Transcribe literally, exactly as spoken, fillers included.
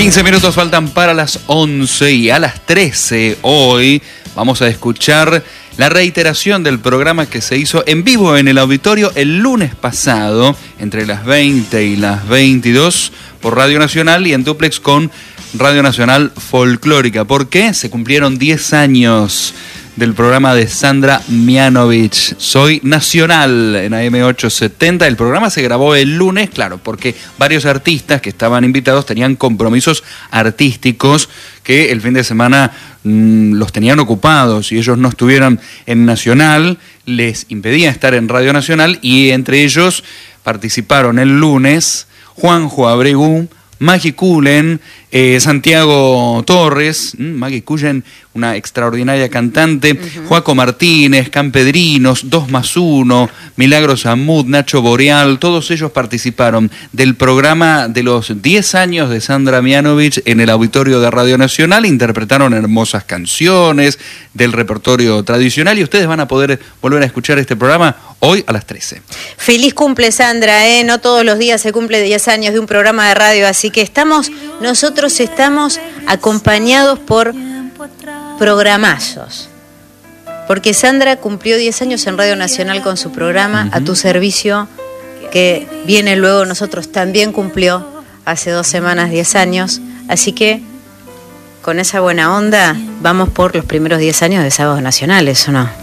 quince minutos faltan para las once y a las trece hoy vamos a escuchar la reiteración del programa que se hizo en vivo en el auditorio el lunes pasado entre las veinte y las veintidós por Radio Nacional y en dúplex con Radio Nacional Folclórica. ¿Por qué? Se cumplieron diez años del programa de Sandra Mianovich. Soy Nacional en A M ochocientos setenta. El programa se grabó el lunes, claro, porque varios artistas que estaban invitados tenían compromisos artísticos que el fin de semana mmm, los tenían ocupados y ellos no estuvieran en Nacional, les impedía estar en Radio Nacional y entre ellos participaron el lunes Juanjo Abregu, Maggie Cullen, eh, Santiago Torres, mmm, Maggie Cullen, una extraordinaria cantante, uh-huh. Joaco Martínez, Campedrinos, dos más uno, Milagros Amud, Nacho Boreal, todos ellos participaron del programa de los diez años de Sandra Mianovich en el auditorio de Radio Nacional, interpretaron hermosas canciones del repertorio tradicional y ustedes van a poder volver a escuchar este programa hoy a las trece. Feliz cumple, Sandra, ¿eh? No todos los días se cumple diez años de un programa de radio, así que estamos, nosotros estamos acompañados por programazos. Porque Sandra cumplió diez años en Radio Nacional con su programa uh-huh. A tu servicio, que viene luego nosotros también cumplió hace dos semanas diez años. Así que con esa buena onda vamos por los primeros diez años de Sábados Nacionales, ¿o no?